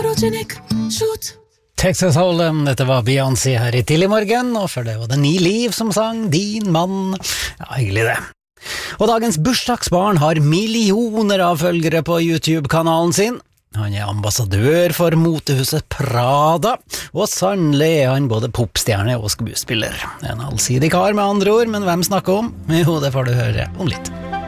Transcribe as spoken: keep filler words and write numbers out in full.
Texas Hold'em, dette var Beyoncé her i Tidlig Morgen, og for det var det Ni Liv som sang Din mann. Ja, hyggelig det. Og dagens bursdagsbarn har millioner av følgere på YouTube-kanalen sin. Han er ambassadør for motehuset Prada, og sannelig er han både popstjerne og skuespiller. En allsidig kar med andre ord, men hvem snakker om? Jo, det får du høre om litt.